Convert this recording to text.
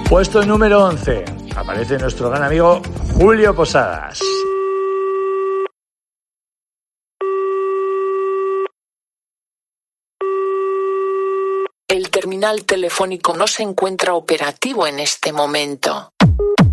Puesto número 11. Aparece nuestro gran amigo Julio Posadas. El terminal telefónico no se encuentra operativo en este momento.